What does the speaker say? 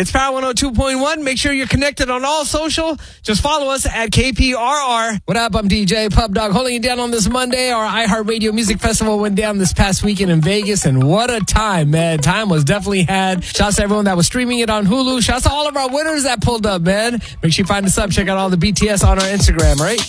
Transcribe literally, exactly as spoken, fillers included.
It's Power one oh two point one. Make sure you're connected on all social. Just follow us at K P R R. What up? I'm D J Pub Dog holding you down on this Monday. Our iHeartRadio Music Festival went down this past weekend in Vegas, and what a time, man. Time was definitely had. Shouts to everyone that was streaming it on Hulu. Shouts to all of our winners that pulled up, man. Make sure you find us up. Check out all the B T S on our Instagram, right?